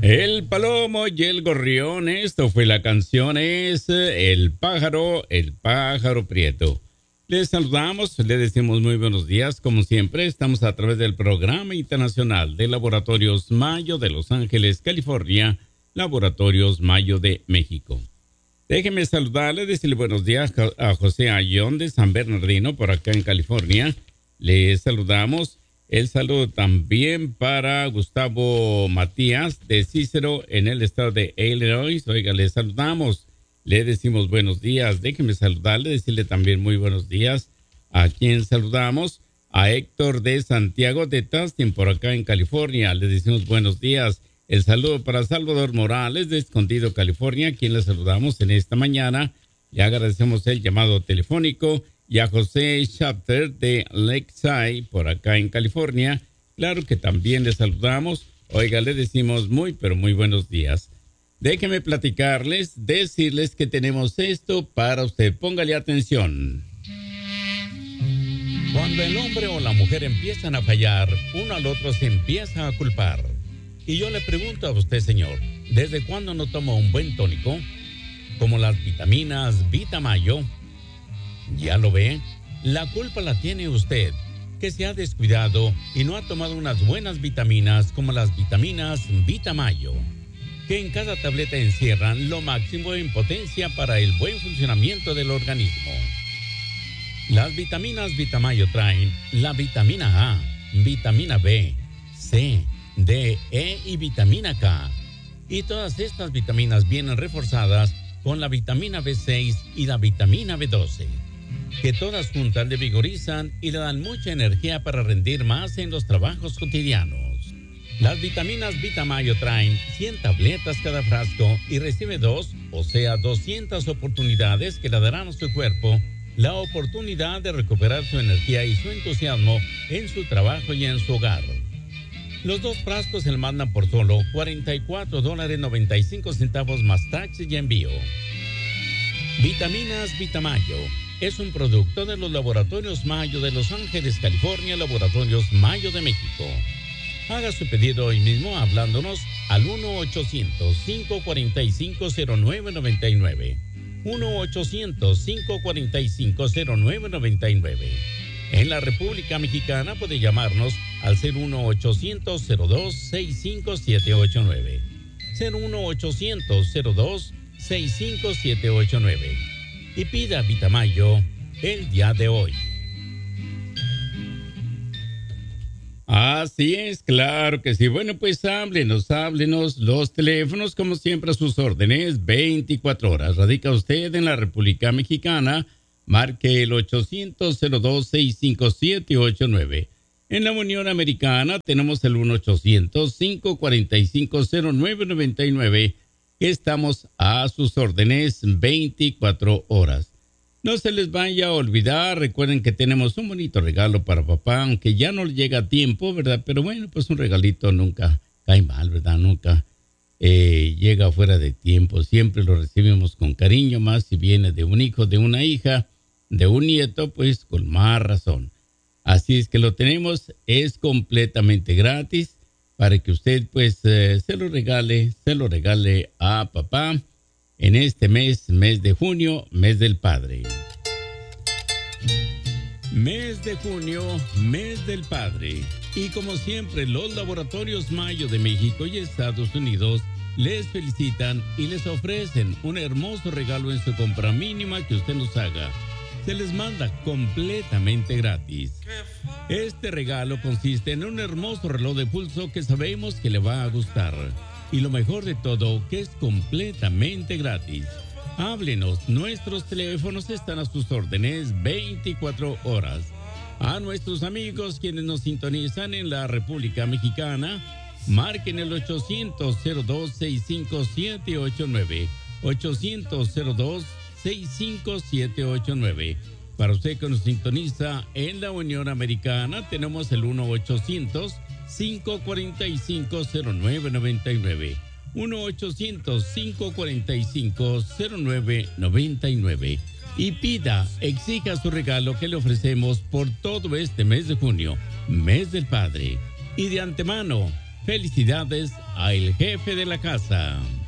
El palomo y el gorrión, esto fue la canción, es el pájaro prieto. Les saludamos, les decimos muy buenos días, como siempre, estamos a través del Programa Internacional de Laboratorios Mayo de Los Ángeles, California, Laboratorios Mayo de México. Déjenme saludarles, decirle buenos días a José Ayón de San Bernardino, por acá en California. Les saludamos. El saludo también para Gustavo Matías de Cícero en el estado de Illinois. Oiga, le saludamos, le decimos buenos días. Déjeme saludarle, decirle también muy buenos días. A quien saludamos, a Héctor de Santiago de Tustin, por acá en California. Le decimos buenos días. El saludo para Salvador Morales de Escondido, California, a quien le saludamos en esta mañana. Le agradecemos el llamado telefónico. Y a José Chapter de Lakeside, por acá en California. Claro que también le saludamos. Oiga, le decimos muy, pero muy buenos días. Déjenme platicarles, decirles que tenemos esto para usted. Póngale atención. Cuando el hombre o la mujer empiezan a fallar, uno al otro se empieza a culpar. Y yo le pregunto a usted, señor, ¿desde cuándo no toma un buen tónico? Como las vitaminas Vitamayo. ¿Ya lo ve? La culpa la tiene usted, que se ha descuidado y no ha tomado unas buenas vitaminas como las vitaminas Vitamayo, que en cada tableta encierran lo máximo en potencia para el buen funcionamiento del organismo. Las vitaminas Vitamayo traen la vitamina A, vitamina B, C, D, E y vitamina K. Y todas estas vitaminas vienen reforzadas con la vitamina B6 y la vitamina B12. Que todas juntas le vigorizan y le dan mucha energía para rendir más en los trabajos cotidianos. Las vitaminas Vitamayo traen 100 tabletas cada frasco y recibe 2, o sea 200 oportunidades que le darán a su cuerpo la oportunidad de recuperar su energía y su entusiasmo en su trabajo y en su hogar. Los 2 frascos se le mandan por solo $44.95 más taxes y envío. Vitaminas Vitamayo es un producto de los Laboratorios Mayo de Los Ángeles, California, Laboratorios Mayo de México. Haga su pedido hoy mismo hablándonos al 1-800-545-0999. 1-800-545-0999. En la República Mexicana puede llamarnos al 01800-02-65789. 01800-02-65789. Y pida Vitamayo el día de hoy. Así es, claro que sí. Bueno, pues háblenos. Los teléfonos, como siempre, a sus órdenes, 24 horas. Radica usted en la República Mexicana, marque el 800-02-65789. En la Unión Americana tenemos el 1-800-545-0999. Estamos a sus órdenes 24 horas. No se les vaya a olvidar, recuerden que tenemos un bonito regalo para papá, aunque ya no le llega a tiempo, ¿verdad? Pero bueno, pues un regalito nunca cae mal, ¿verdad? Nunca llega fuera de tiempo. Siempre lo recibimos con cariño, más si viene de un hijo, de una hija, de un nieto, pues con más razón. Así es que lo tenemos, es completamente gratis. Para que usted pues se lo regale a papá en este mes de junio, mes del padre. Mes de junio, mes del padre. Y como siempre, los Laboratorios Mayo de México y Estados Unidos les felicitan y les ofrecen un hermoso regalo en su compra mínima que usted nos haga. Se les manda completamente gratis. Este regalo consiste en un hermoso reloj de pulso que sabemos que le va a gustar. Y lo mejor de todo, que es completamente gratis. Háblenos, nuestros teléfonos están a sus órdenes 24 horas. A nuestros amigos quienes nos sintonizan en la República Mexicana, marquen el 800-02-65789. 800-02-65789. Para usted que nos sintoniza en la Unión Americana, tenemos el 1-800-545-0999. 1-800-545-0999. Y pida, exija su regalo que le ofrecemos por todo este mes de junio, mes del padre. Y de antemano, Felicidades al jefe de la casa.